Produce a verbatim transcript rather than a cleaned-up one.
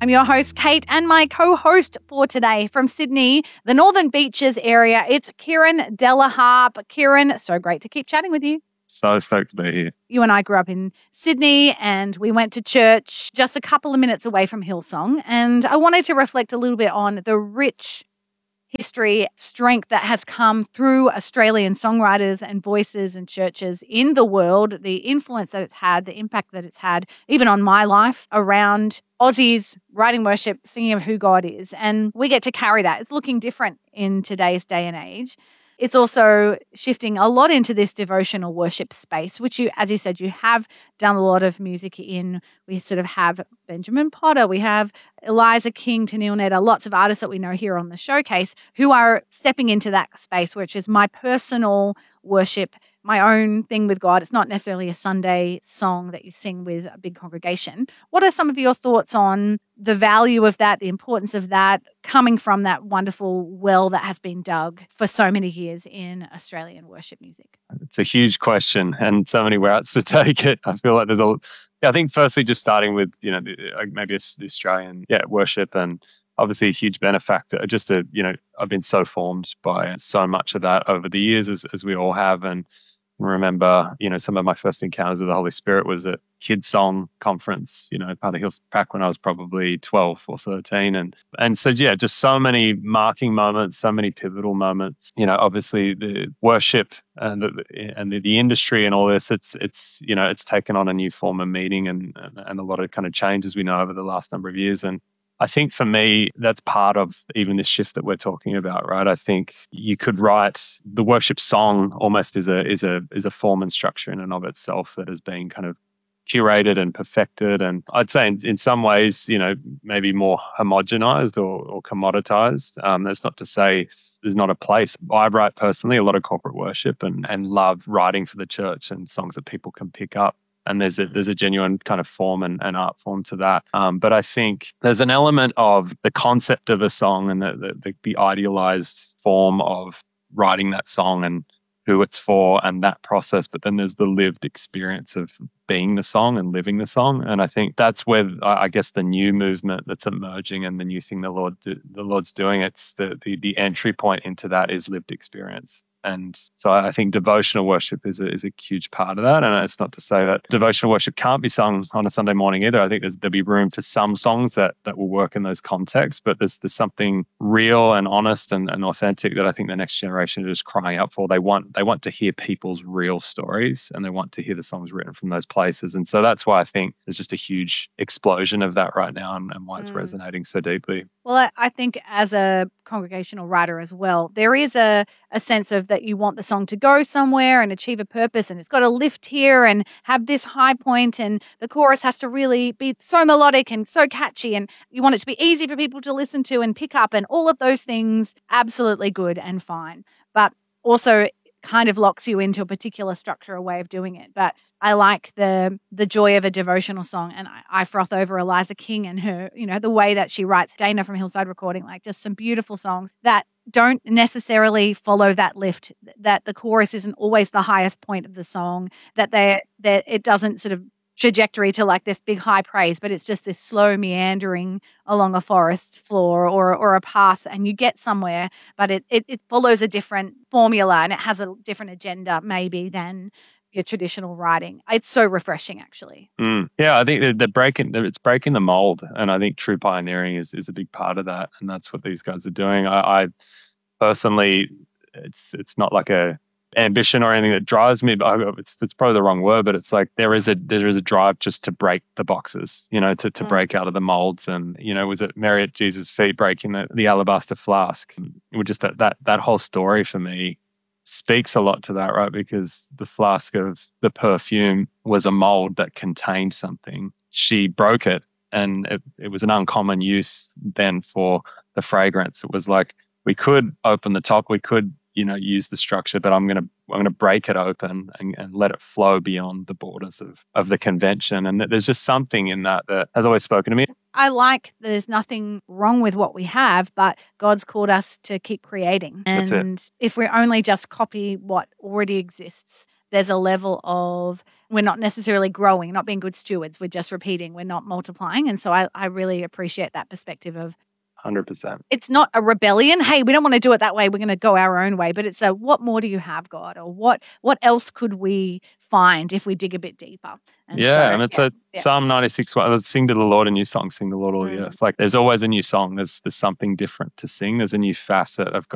I'm your host, Kate, and my co-host for today from Sydney, the Northern Beaches area, it's Kieran Delaharp. Kieran, so great to keep chatting with you. So stoked to be here. You and I grew up in Sydney and we went to church just a couple of minutes away from Hillsong. And I wanted to reflect a little bit on the rich history, strength that has come through Australian songwriters and voices and churches in the world, the influence that it's had, the impact that it's had, even on my life around Aussies writing worship, singing of who God is. And we get to carry that. It's looking different in today's day and age. It's also shifting a lot into this devotional worship space, which you, as you said, you have done a lot of music in. We sort of have Benjamin Potter, we have Eliza King, Tennille Netta, lots of artists that we know here on the showcase who are stepping into that space, which is my personal worship, my own thing with God. It's not necessarily a Sunday song that you sing with a big congregation. What are some of your thoughts on the value of that, the importance of that, coming from that wonderful well that has been dug for so many years in Australian worship music? It's a huge question and so many routes to take it. I feel like there's a, I think firstly just starting with, you know, maybe it's the Australian yeah, worship and obviously a huge benefactor. Just a, you know, I've been so formed by so much of that over the years as, as we all have. And remember, you know, some of my first encounters with the Holy Spirit was at Kids Song Conference, you know, part of Hills back when I was probably twelve or thirteen. And, and so, yeah, just so many marking moments, so many pivotal moments, you know, obviously the worship and the, and the, the industry and all this, it's, it's, you know, it's taken on a new form of meaning and, and, and a lot of kind of change as we know over the last number of years. And I think for me, that's part of even this shift that we're talking about, right? I think you could write the worship song almost is a is a is a form and structure in and of itself that has been kind of curated and perfected. And I'd say in, in some ways, you know, maybe more homogenized or, or commoditized. Um, that's not to say there's not a place. I write personally a lot of corporate worship and and love writing for the church and songs that people can pick up. And there's a there's a genuine kind of form and, and art form to that. Um, but I think there's an element of the concept of a song and the, the, the, the idealized form of writing that song and who it's for and that process. But then there's the lived experience of being the song and living the song. And I think that's where I guess the new movement that's emerging and the new thing the Lord do, the Lord's doing. It's the, the the entry point into that is lived experience. And so I think devotional worship is a, is a huge part of that. And it's not to say that devotional worship can't be sung on a Sunday morning either. I think there's, there'll be room for some songs that, that will work in those contexts, but there's there's something real and honest and, and authentic that I think the next generation is crying out for. They want they want to hear people's real stories and they want to hear the songs written from those places. And so that's why I think there's just a huge explosion of that right now and, and why it's mm. resonating so deeply. Well, I, I think as a congregational writer as well, there is a, a sense of that you want the song to go somewhere and achieve a purpose, and it's got to lift here and have this high point, and the chorus has to really be so melodic and so catchy, and you want it to be easy for people to listen to and pick up, and all of those things, absolutely good and fine. But also kind of locks you into a particular structure or way of doing it. But I like the the joy of a devotional song, and I, I froth over Eliza King and her, you know, the way that she writes. Dana from Hillside Recording, like just some beautiful songs that don't necessarily follow that lift, that the chorus isn't always the highest point of the song, that they that it doesn't sort of trajectory to like this big high praise, but it's just this slow meandering along a forest floor or or a path, and you get somewhere, but it, it, it follows a different formula and it has a different agenda maybe than your traditional writing. It's so refreshing, actually. Mm. Yeah, I think they're breaking, it's breaking the mold, and I think true pioneering is, is a big part of that, and that's what these guys are doing. I, I personally, it's it's not like a ambition or anything that drives me, but I, it's it's probably the wrong word, but it's like there is a there is a drive just to break the boxes, you know, to to mm. break out of the molds. And you know, was it Mary at Jesus' feet breaking the, the alabaster flask? It was just that that that whole story for me speaks a lot to that, right? Because the flask of the perfume was a mold that contained something. She broke it, and it, it was an uncommon use then for the fragrance. It was like we could open the top, we could, you know, use the structure, but I'm gonna I'm gonna break it open and, and let it flow beyond the borders of of the convention. And there's just something in that that has always spoken to me. I like there's nothing wrong with what we have, but God's called us to keep creating. And if we only just copy what already exists, there's a level of we're not necessarily growing, not being good stewards. We're just repeating. We're not multiplying. And so I, I really appreciate that perspective of one hundred percent. It's not a rebellion. Hey, we don't want to do it that way. We're going to go our own way. But it's a, what more do you have, God? Or what what else could we find if we dig a bit deeper? And yeah, so, and it's yeah, a yeah. Psalm ninety-six, well, sing to the Lord a new song, sing to the Lord all mm. year. Like there's always a new song. There's there's something different to sing. There's a new facet of God.